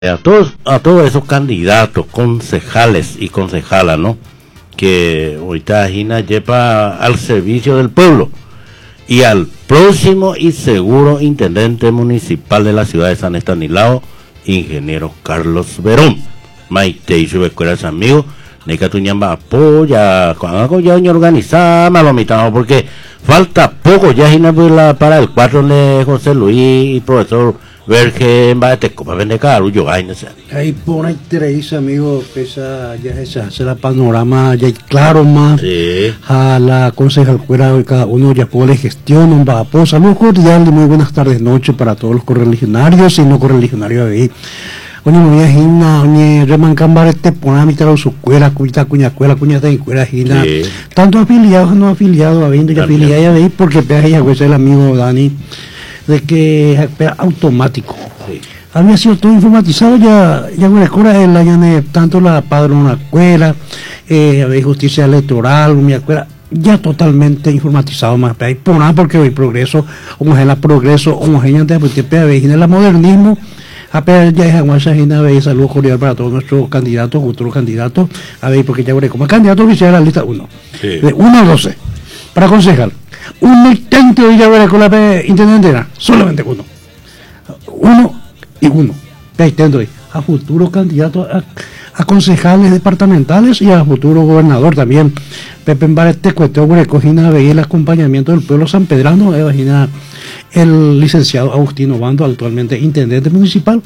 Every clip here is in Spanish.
a todos esos candidatos, concejales y concejalas, ¿no? Que ahorita Gina lleva al servicio del pueblo y al próximo y seguro intendente municipal de la ciudad de San Estanislao, ingeniero Carlos Verón. Maite y su escuela es amigo, Neca Tuñamba apoya, cuando ya organizada, malomitado, porque falta poco ya Gina para el 4 de José Luis y profesor Verge en Baeteco, para vender caro, ahí por ahí te dice, amigo, esa ya esa hace la panorama ya claro más, sí. A la concejal fuera de cada uno ya puede gestión un vapo. Saludos cordiales y muy buenas tardes, noche para todos los correligionarios y no correligionarios de ahí. Oye, me voy a Gina, oye, remancan este pona mitad de su escuela, cuña de escuela Gina, sí. Tanto afiliados, no afiliados, habiendo ya afiliados ya veis, porque pega ella es el amigo Dani, de que automático. Sí. Había sido todo informatizado ya con la escuela, tanto la padrona escuela, había justicia electoral, mi escuela, ya totalmente informatizado más por nada, porque hoy progreso, homogénea de la modernismo, apenas ya es esa Gina, veis saludo cordial para todos nuestros candidatos, futuros candidatos, a ver, porque ya como candidato oficial a la lista 1, sí. De 1 a 12, para concejal. Un intento de llevar con la intendente, solamente uno y uno. A futuros candidatos a concejales departamentales y a futuro gobernador también. Pepe Mbarete cuestión recogina veía el acompañamiento del pueblo sanpedrano, imagina el licenciado Agustino Bando, actualmente intendente municipal.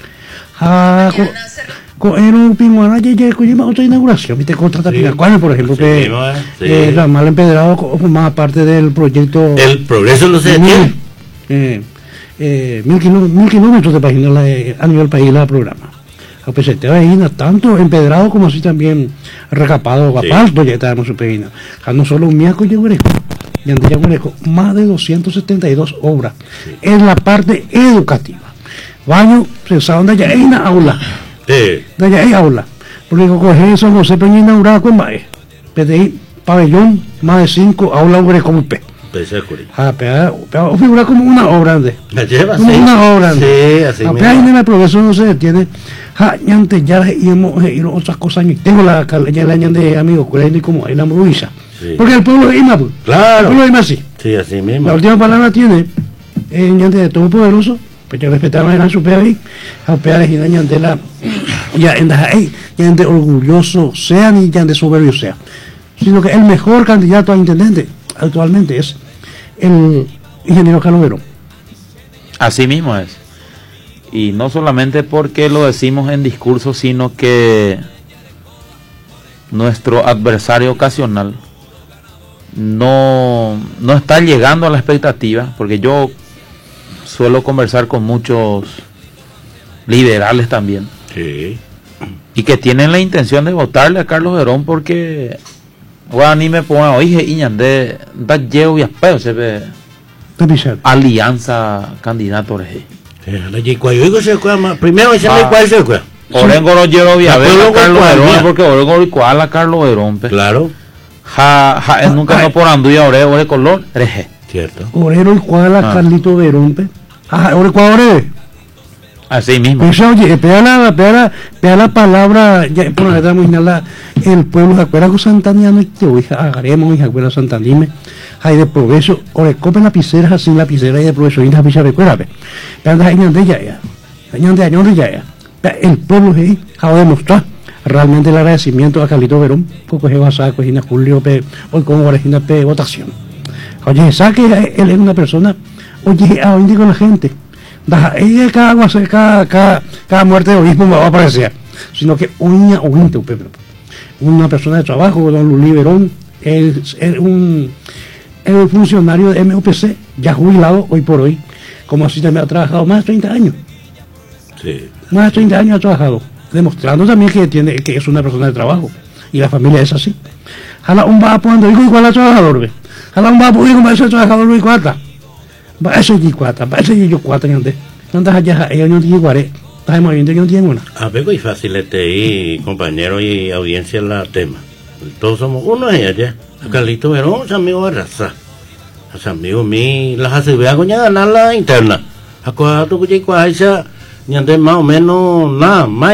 Con Pinguana ya otra inauguración, viste, contra Pinacuana, por ejemplo, que la mal empedrado formaba parte del proyecto. El progreso no se detiene. 1000 kilómetros de página a nivel país la programa. A pesar de tanto empedrado como así también recapado, guapalto, ya estábamos su pegina. No solo un miaco y más de 272 obras en la parte educativa. Baño, pensaban de allá en la aula. De allá hay aula. Por eso coge eso, no se puede inaugurar con más. PDI, pabellón, más de 5 aulas como P. Pero figura como una obra de. Una obra de. Sí, así mismo. En el progreso no se detiene. Antes ya íbamos a ir otras cosas. Tengo la año de amigos, como en la Bruisa. Porque el pueblo de Ima, claro. El pueblo de Ima sí. Sí, así mismo. La última palabra tiene, de todo poderoso. Pues yo respetaba a su ahí, a pear y dañan de la ya en ahí, ya de orgulloso sea ni ya de soberbio sea, sino que el mejor candidato a intendente actualmente es el ingeniero Carlos Verón. Así mismo es. Y no solamente porque lo decimos en discurso, sino que nuestro adversario ocasional no está llegando a la expectativa, porque yo suelo conversar con muchos liberales también, sí. Y que tienen la intención de votarle a Carlos Verón porque ni me pongo oye iñande da llevo y apeo se ve alianza candidato primero cuál se fue Orengo no llevo y a ver Carlos Verón porque Orengo y cuál a Carlos Verón claro nunca no por andu y ahora de color reje cierto Orero y cuál a Carlito Verón así mismo. Pues, oye, pega la palabra, ya por la edad el pueblo de Acuerdo Santaniano y te hija agaremos y Acuerdo Santanime, hay de progreso, o le copen lapiceras así lapicera y de progreso y la pizarra recuerda, pero años de ya, el pueblo ahí ha de demostrar realmente el agradecimiento a Carlito Verón, porque se basada en Julio hoy con Regina P votación. Oye, sabe que él es una persona. Oye, ahora con la gente, cada muerte de obispo me va a aparecer, sino que una persona de trabajo, don Lulí Verón, es un funcionario de MUPC, ya jubilado hoy por hoy, como así también ha trabajado más de 30 años. Sí. Más de 30 años ha trabajado, demostrando también que es una persona de trabajo, y la familia es así. Jala un va cuando digo igual a trabajador, ve. Jala un va como ese trabajador y cuarta. Ese y cuatro, ese yo cuatro antes. No andas allá, ellos no tienen guaré. Estás moviendo, yo no tengo una. A ver, y fácil y compañero y audiencia la tema. Todos somos uno y allá. Carlito Verón, es amigo de raza. Es amigo mío, las hace vea coña ganar la interna. Acuérdate que cuando ñande más o menos nada más